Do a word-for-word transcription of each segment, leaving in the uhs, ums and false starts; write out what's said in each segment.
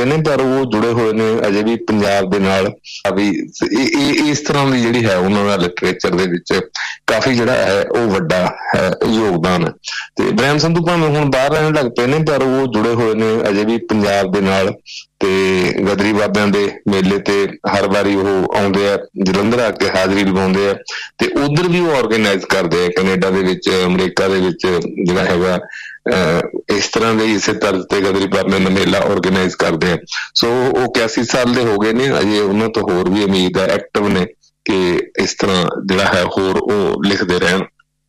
ਨੇ, ਪਰ ਉਹ ਜੁੜੇ ਹੋਏ ਨੇ ਅਜੇ ਵੀ ਪੰਜਾਬ ਦੇ ਨਾਲ। ਵੀ ਇਸ ਤਰ੍ਹਾਂ ਦੀ ਜਿਹੜੀ ਹੈ ਉਹਨਾਂ ਦਾ ਲਿਟਰੇਚਰ ਦੇ ਵਿੱਚ ਕਾਫੀ ਜਿਹੜਾ ਹੈ ਉਹ ਵੱਡਾ ਯੋਗਦਾਨ ਹੈ। ਤੇ ਬ੍ਰਹਮ ਸੰਧੂ ਭਾਵੇਂ ਹੁਣ ਬਾਹਰ ਰਹਿਣ ਲੱਗ ਪਏ ਨੇ, ਪਰ ਉਹ ਜੁੜੇ ਹੋਏ ਨੇ ਅਜੇ ਵੀ ਪੰਜਾਬ ਦੇ ਨਾਲ। ਤੇ ਗਦਰੀ ਬਾਬਿਆਂ ਦੇ ਮੇਲੇ ਤੇ ਹਰ ਵਾਰੀ ਉਹ ਆਉਂਦੇ ਆ, ਜਲੰਧਰ ਆ ਕੇ ਹਾਜ਼ਰੀ ਲਗਾਉਂਦੇ ਆ, ਤੇ ਉੱਧਰ ਵੀ ਉਹ ਔਰਗੇਨਾਈਜ਼ ਕਰਦੇ ਆ। ਕੈਨੇਡਾ ਦੇ ਵਿੱਚ, ਅਮਰੀਕਾ ਦੇ ਵਿੱਚ ਜਿਹੜਾ ਹੈਗਾ ਇਸ ਤਰ੍ਹਾਂ ਦੇ ਇਸੇ ਤਰ੍ਹਾਂ ਤੇ ਗਦਰੀ ਬਾਬਿਆਂ ਦਾ ਮੇਲਾ ਔਰਗੇਨਾਈਜ਼ ਕਰਦੇ ਆ। ਸੋ ਉਹ ਇਕਿਆਸੀ ਸਾਲ ਦੇ ਹੋ ਗਏ ਨੇ, ਅਜੇ ਉਹਨਾਂ ਤੋਂ ਹੋਰ ਵੀ ਉਮੀਦ ਹੈ, ਐਕਟਿਵ ਨੇ ਕਿ ਇਸ ਤਰ੍ਹਾਂ ਜਿਹੜਾ ਹੈ ਹੋਰ ਉਹ ਲਿਖਦੇ ਰਹਿਣ।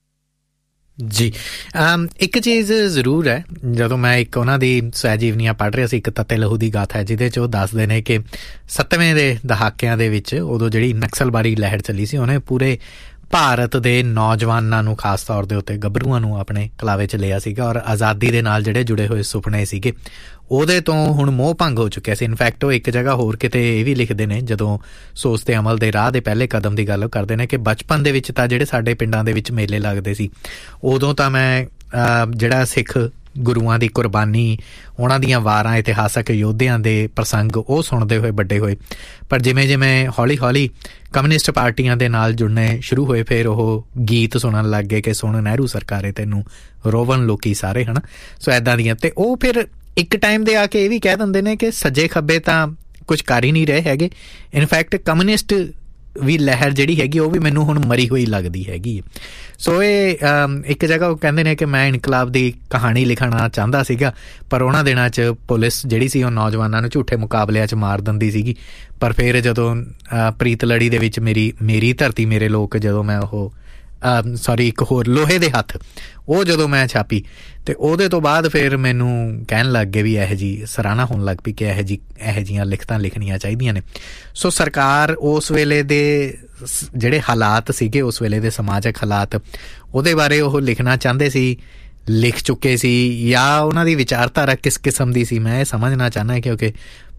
ਜੀ ਇੱਕ ਚੀਜ਼ ਜ਼ਰੂਰ ਹੈ, ਜਦੋਂ ਮੈਂ ਇੱਕ ਉਹਨਾਂ ਦੀ ਸਵੈਜੀਵਨੀਆਂ ਪੜ੍ਹ ਰਿਹਾ ਸੀ, ਇੱਕ ਤੱਤੇ ਲਹੂ ਦੀ ਗਾਥਾ ਹੈ, ਜਿਹਦੇ 'ਚ ਉਹ ਦੱਸਦੇ ਨੇ ਕਿ ਸੱਤਵੇਂ ਦੇ ਦਹਾਕਿਆਂ ਦੇ ਵਿੱਚ ਉਦੋਂ ਜਿਹੜੀ ਨਕਸਲਬਾਰੀ ਲਹਿਰ ਚੱਲੀ ਸੀ, ਉਹਨੇ ਪੂਰੇ ਭਾਰਤ ਦੇ ਨੌਜਵਾਨਾਂ ਨੂੰ, ਖਾਸ ਤੌਰ ਦੇ ਉੱਤੇ ਗੱਭਰੂਆਂ ਨੂੰ ਆਪਣੇ ਕਲਾਵੇ 'ਚ ਲਿਆ ਸੀਗਾ, ਔਰ ਆਜ਼ਾਦੀ ਦੇ ਨਾਲ ਜਿਹੜੇ ਜੁੜੇ ਹੋਏ ਸੁਪਨੇ ਸੀਗੇ ਉਹਦੇ ਤੋਂ ਹੁਣ ਮੋਹ ਭੰਗ ਹੋ ਚੁੱਕਿਆ ਸੀ। ਇਨਫੈਕਟ ਉਹ ਇੱਕ ਜਗ੍ਹਾ ਹੋਰ ਕਿਤੇ ਇਹ ਵੀ ਲਿਖਦੇ ਨੇ, ਜਦੋਂ ਸੋਚ ਤੇ ਅਮਲ ਦੇ ਰਾਹ ਦੇ ਪਹਿਲੇ ਕਦਮ ਦੀ ਗੱਲ ਕਰਦੇ ਨੇ, ਕਿ ਬਚਪਨ ਦੇ ਵਿੱਚ ਤਾਂ ਜਿਹੜੇ ਸਾਡੇ ਪਿੰਡਾਂ ਦੇ ਵਿੱਚ ਮੇਲੇ ਲੱਗਦੇ ਸੀ, ਉਦੋਂ ਤਾਂ ਮੈਂ ਜਿਹੜਾ ਸਿੱਖ ਗੁਰੂਆਂ ਦੀ ਕੁਰਬਾਨੀ, ਉਹਨਾਂ ਦੀਆਂ ਵਾਰਾਂ, ਇਤਿਹਾਸਕ ਯੋਧਿਆਂ ਦੇ ਪ੍ਰਸੰਗ ਉਹ ਸੁਣਦੇ ਹੋਏ ਵੱਡੇ ਹੋਏ। ਪਰ ਜਿਵੇਂ ਜਿਵੇਂ ਹੌਲੀ ਹੌਲੀ ਕਮਿਊਨਿਸਟ ਪਾਰਟੀਆਂ ਦੇ ਨਾਲ ਜੁੜਨੇ ਸ਼ੁਰੂ ਹੋਏ, ਫਿਰ ਉਹ ਗੀਤ ਸੁਣਨ ਲੱਗ ਗਏ ਕਿ ਸੁਣ ਨਹਿਰੂ ਸਰਕਾਰੇ ਤੈਨੂੰ ਰੋਵਨ ਲੋਕੀ ਸਾਰੇ, ਹੈ ਨਾ। ਸੋ ਇੱਦਾਂ ਦੀਆਂ, ਅਤੇ ਉਹ ਫਿਰ ਇੱਕ ਟਾਈਮ ਦੇ ਆ ਕੇ ਇਹ ਵੀ ਕਹਿ ਦਿੰਦੇ ਨੇ ਕਿ ਸੱਜੇ ਖੱਬੇ ਤਾਂ ਕੁਛ ਕਰ ਹੀ ਨਹੀਂ ਰਹੇ ਹੈਗੇ। ਇਨਫੈਕਟ ਕਮਿਊਨਿਸਟ ਵੀ ਲਹਿਰ ਜਿਹੜੀ ਹੈਗੀ ਉਹ ਵੀ ਮੈਨੂੰ ਹੁਣ ਮਰੀ ਹੋਈ ਲੱਗਦੀ ਹੈਗੀ। ਸੋ ਇਹ ਇੱਕ ਜਗ੍ਹਾ ਉਹ ਕਹਿੰਦੇ ਨੇ ਕਿ ਮੈਂ ਇਨਕਲਾਬ ਦੀ ਕਹਾਣੀ ਲਿਖਣਾ ਚਾਹੁੰਦਾ ਸੀਗਾ, ਪਰ ਉਹਨਾਂ ਦਿਨਾਂ 'ਚ ਪੁਲਿਸ ਜਿਹੜੀ ਸੀ ਉਹ ਨੌਜਵਾਨਾਂ ਨੂੰ ਝੂਠੇ ਮੁਕਾਬਲਿਆਂ 'ਚ ਮਾਰ ਦਿੰਦੀ ਸੀਗੀ। ਪਰ ਫਿਰ ਜਦੋਂ ਪ੍ਰੀਤ ਲੜੀ ਦੇ ਵਿੱਚ ਮੇਰੀ ਮੇਰੀ ਧਰਤੀ ਮੇਰੇ ਲੋਕ, ਜਦੋਂ ਮੈਂ ਉਹ ਸੋਰੀ ਇੱਕ ਹੋਰ ਲੋਹੇ ਦੇ ਹੱਥ, ਉਹ ਜਦੋਂ ਮੈਂ ਛਾਪੀ, ਅਤੇ ਉਹਦੇ ਤੋਂ ਬਾਅਦ ਫਿਰ ਮੈਨੂੰ ਕਹਿਣ ਲੱਗ ਗਏ ਵੀ ਇਹੋ ਜਿਹੀ ਸਰਾਹਨਾ ਹੋਣ ਲੱਗ ਪਈ ਕਿ ਇਹੋ ਜਿਹੀ ਇਹੋ ਜਿਹੀਆਂ ਲਿਖਤਾਂ ਲਿਖਣੀਆਂ ਚਾਹੀਦੀਆਂ ਨੇ। ਸੋ ਸਰਕਾਰ ਉਸ ਵੇਲੇ ਦੇ ਜਿਹੜੇ ਹਾਲਾਤ ਸੀਗੇ, ਉਸ ਵੇਲੇ ਦੇ ਸਮਾਜਿਕ ਹਾਲਾਤ, ਉਹਦੇ ਬਾਰੇ ਉਹ ਲਿਖਣਾ ਚਾਹੁੰਦੇ ਸੀ, ਲਿਖ ਚੁੱਕੇ ਸੀ, ਜਾਂ ਉਹਨਾਂ ਦੀ ਵਿਚਾਰਧਾਰਾ ਕਿਸ ਕਿਸਮ ਦੀ ਸੀ, ਮੈਂ ਇਹ ਸਮਝਣਾ ਚਾਹੁੰਦਾ। ਕਿਉਂਕਿ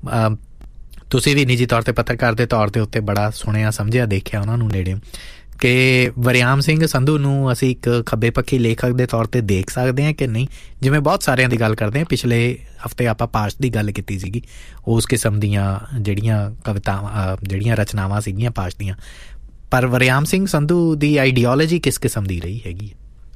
ਤੁਸੀਂ ਵੀ ਨਿੱਜੀ ਤੌਰ 'ਤੇ ਪੱਤਰਕਾਰ ਦੇ ਤੌਰ ਦੇ ਉੱਤੇ ਬੜਾ ਸੁਣਿਆ, ਸਮਝਿਆ, ਦੇਖਿਆ ਉਹਨਾਂ ਨੂੰ ਨੇੜੇ, ਕਿ ਵਰਿਆਮ ਸਿੰਘ ਸੰਧੂ ਨੂੰ ਅਸੀਂ ਇੱਕ ਖੱਬੇ ਪੱਖੀ ਲੇਖਕ ਦੇ ਤੌਰ 'ਤੇ ਦੇਖ ਸਕਦੇ ਹਾਂ ਕਿ ਨਹੀਂ। ਜਿਵੇਂ ਬਹੁਤ ਸਾਰਿਆਂ ਦੀ ਗੱਲ ਕਰਦੇ ਹਾਂ, ਪਿਛਲੇ ਹਫ਼ਤੇ ਆਪਾਂ ਪਾਸ਼ ਦੀ ਗੱਲ ਕੀਤੀ ਸੀਗੀ, ਉਸ ਕਿਸਮ ਦੀਆਂ ਜਿਹੜੀਆਂ ਕਵਿਤਾਵਾਂ, ਜਿਹੜੀਆਂ ਰਚਨਾਵਾਂ ਸੀਗੀਆਂ ਪਾਸ਼ ਦੀਆਂ, ਪਰ ਵਰਿਆਮ ਸਿੰਘ ਸੰਧੂ ਦੀ ਆਈਡੀਓਲੋਜੀ ਕਿਸ ਕਿਸਮ ਦੀ ਰਹੀ ਹੈਗੀ?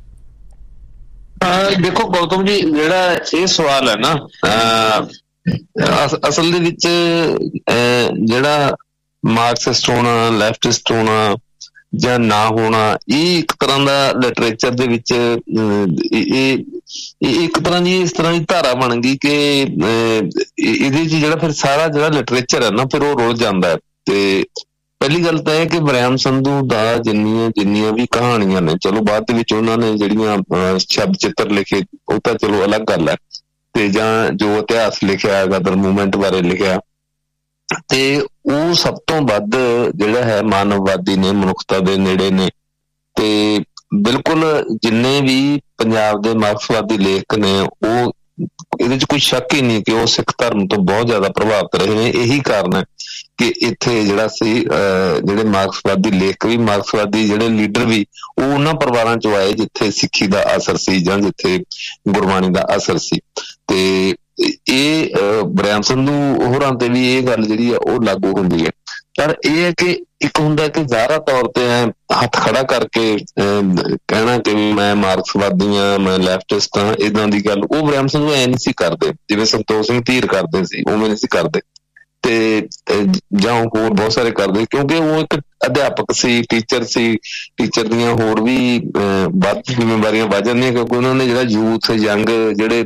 ਦੇਖੋ ਗੌਤਮ ਜੀ, ਜਿਹੜਾ ਇਹ ਸਵਾਲ ਹੈ ਨਾ, ਅਸਲ ਦੇ ਵਿੱਚ ਜਿਹੜਾ ਮਾਰਕਸਿਸਟ ਹੋਣਾ, ਲੈਫਟਿਸਟ ਹੋਣਾ ਜਾਂ ਨਾ ਹੋਣਾ, ਇਹ ਇੱਕ ਤਰ੍ਹਾਂ ਦਾ ਲਿਟਰੇਚਰ ਦੇ ਵਿੱਚ ਇਹ ਇੱਕ ਤਰ੍ਹਾਂ ਦੀ ਇਸ ਤਰ੍ਹਾਂ ਦੀ ਧਾਰਾ ਬਣ ਗਈ ਕਿ ਇਹਦੇ 'ਚ ਜਿਹੜਾ ਫਿਰ ਸਾਰਾ ਜਿਹੜਾ ਲਿਟਰੇਚਰ ਹੈ ਨਾ, ਫਿਰ ਉਹ ਰੁਲ ਜਾਂਦਾ ਹੈ। ਤੇ ਪਹਿਲੀ ਗੱਲ ਤਾਂ ਇਹ ਕਿ ਵਰਿਆਮ ਸੰਧੂ ਦਾ ਜਿੰਨੀਆਂ ਜਿੰਨੀਆਂ ਵੀ ਕਹਾਣੀਆਂ ਨੇ, ਚਲੋ ਬਾਅਦ ਦੇ ਵਿੱਚ ਉਹਨਾਂ ਨੇ ਜਿਹੜੀਆਂ ਸ਼ਬਦ ਚਿੱਤਰ ਲਿਖੇ ਉਹ ਤਾਂ ਚਲੋ ਅਲੱਗ ਗੱਲ ਹੈ, ਤੇ ਜਾਂ ਜੋ ਇਤਿਹਾਸ ਲਿਖਿਆ, ਗਦਰ ਮੂਵਮੈਂਟ ਬਾਰੇ ਲਿਖਿਆ, ਤੇ ਉਹ ਸਭ ਤੋਂ ਵੱਧ ਜਿਹੜਾ ਹੈ ਮਾਨਵਵਾਦੀ ਨੇ, ਮਨੁੱਖਤਾ ਦੇ ਨੇੜੇ ਨੇ। ਤੇ ਬਿਲਕੁਲ ਜਿੰਨੇ ਵੀ ਪੰਜਾਬ ਦੇ ਮਾਰਕਸਵਾਦੀ ਲੇਖਕ ਨੇ, ਉਹ ਇਹਦੇ 'ਚ ਕੋਈ ਸ਼ੱਕ ਹੀ ਨਹੀਂ ਕਿ ਉਹ ਸਿੱਖ ਧਰਮ ਤੋਂ ਬਹੁਤ ਜ਼ਿਆਦਾ ਪ੍ਰਭਾਵਿਤ ਰਹੇ ਨੇ। ਇਹੀ ਕਾਰਨ ਹੈ ਕਿ ਇੱਥੇ ਜਿਹੜਾ ਸੀ ਜਿਹੜੇ ਮਾਰਕਸਵਾਦੀ ਲੇਖਕ ਵੀ, ਮਾਰਕਸਵਾਦੀ ਜਿਹੜੇ ਲੀਡਰ ਵੀ, ਉਹ ਉਹਨਾਂ ਪਰਿਵਾਰਾਂ 'ਚੋਂ ਆਏ ਜਿੱਥੇ ਸਿੱਖੀ ਦਾ ਅਸਰ ਸੀ ਜਾਂ ਜਿੱਥੇ ਗੁਰਬਾਣੀ ਦਾ ਅਸਰ ਸੀ। ਤੇ ਇਹ ਵਰਿਆਮ ਸੰਧੂ ਹੋਰਾਂ ਤੇ ਵੀ ਇਹ ਗੱਲ ਜਿਹੜੀ ਆ ਉਹ ਲਾਗੂ ਹੁੰਦੀ ਹੈ। ਪਰ ਇਹ ਹੈ ਕਿ ਇੱਕ ਹੁੰਦਾ ਕਿ ਜ਼ਾਹਰਾ ਤੌਰ ਤੇ ਹੱਥ ਖੜਾ ਕਰਕੇ ਕਹਿਣਾ ਕਿ ਮੈਂ ਮਾਰਕਸਵਾਦੀ ਹਾਂ, ਮੈਂ ਲੈਫਟਿਸਟ ਹਾਂ, ਏਦਾਂ ਦੀ ਗੱਲ ਉਹ ਵਰਿਆਮ ਸੰਧੂ ਐ ਨਹੀਂ ਸੀ ਕਰਦੇ, ਜਿਵੇਂ ਸੰਤੋਖ ਸਿੰਘ ਧੀਰ ਕਰਦੇ ਸੀ, ਉਵੇਂ ਨਹੀਂ ਸੀ ਕਰਦੇ, ਤੇ ਜਾਂ ਹੋਰ ਬਹੁਤ ਸਾਰੇ ਕਰਦੇ, ਕਿਉਂਕਿ ਉਹ ਇੱਕ ਅਧਿਆਪਕ ਸੀ, ਟੀਚਰ ਸੀ। ਟੀਚਰ ਦੀਆਂ ਹੋਰ ਵੀ ਵੱਧ ਜ਼ਿੰਮੇਵਾਰੀਆਂ ਵੱਧ ਜਾਂਦੀਆਂ, ਕਿਉਂਕਿ ਉਹਨਾਂ ਨੇ ਜਿਹੜਾ ਯੂਥ, ਯੰਗ ਜਿਹੜੇ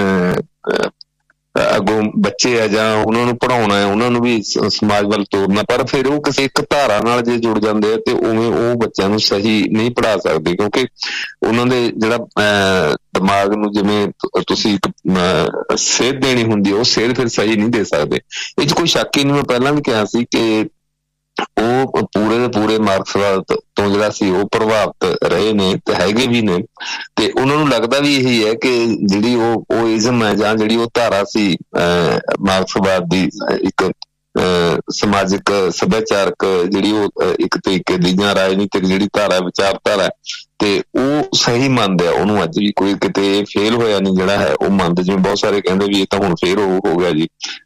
ਅੱਗੋਂ ਬੱਚੇ ਆ ਜਾਂ ਉਹਨਾਂ ਨੂੰ ਪੜ੍ਹਾਉਣਾ ਹੈ, ਉਹਨਾਂ ਨੂੰ ਵੀ ਸਮਾਜ ਵੱਲ ਤੋਰਨਾ। ਪਰ ਫਿਰ ਉਹ ਕਿਸੇ ਇੱਕ ਧਾਰਾ ਨਾਲ ਜੇ ਜੁੜ ਜਾਂਦੇ ਆ ਤੇ ਉਵੇਂ ਉਹ ਬੱਚਿਆਂ ਨੂੰ ਸਹੀ ਨਹੀਂ ਪੜ੍ਹਾ ਸਕਦੇ, ਕਿਉਂਕਿ ਉਹਨਾਂ ਦੇ ਜਿਹੜਾ ਦਿਮਾਗ ਨੂੰ ਜਿਵੇਂ ਤੁਸੀਂ ਇੱਕ ਸੇਧ ਦੇਣੀ ਹੁੰਦੀ, ਉਹ ਸੇਧ ਫਿਰ ਸਹੀ ਨਹੀਂ ਦੇ ਸਕਦੇ। ਇਹ 'ਚ ਕੋਈ ਸ਼ੱਕ ਹੀ ਨਹੀਂ। ਮੈਂ ਪਹਿਲਾਂ ਵੀ ਕਿਹਾ ਸੀ ਕਿ ਉਹ ਪੂਰੇ ਦੇ ਪੂਰੇ ਮਾਰਕਸਵਾਦ ਤੋਂ ਜਿਹੜਾ ਸੀ ਉਹ ਪ੍ਰਭਾਵਿਤ ਰਹੇ ਨੇ ਤੇ ਹੈਗੇ ਵੀ ਨੇ, ਤੇ ਉਹਨਾਂ ਨੂੰ ਲੱਗਦਾ ਵੀ ਇਹੀ ਹੈ ਕਿ ਜਿਹੜੀ ਉਹ ਉਹ ਇਜ਼ਮ ਹੈ ਜਾਂ ਜਿਹੜੀ ਉਹ ਧਾਰਾ ਸੀ ਮਾਰਕਸਵਾਦ ਦੀ, ਇੱਕ ਸਮਾਜਿਕ ਸੱਭਿਆਚਾਰਕ ਜਿਹੜੀ ਉਹ ਇੱਕ ਤਰੀਕੇ ਦੀ ਜਾਂ ਰਾਜਨੀਤਿਕ ਜਿਹੜੀ ਧਾਰਾ, ਵਿਚਾਰਧਾਰਾ, ਤੇ ਉਹ ਸਹੀ ਮੰਨਦੇ ਆ ਉਹਨੂੰ। ਅੱਜ ਵੀ ਕੋਈ ਕਿਤੇ ਫੇਲ ਹੋਇਆ ਨਹੀਂ ਜਿਹੜਾ ਹੈ ਉਹ ਮੰਨਦੇ, ਜਿਵੇਂ ਬਹੁਤ ਸਾਰੇ ਕਹਿੰਦੇ ਵੀ ਇਹ ਤਾਂ ਹੁਣ ਫੇਰ ਉਹ ਹੋ ਗਿਆ ਜੀ,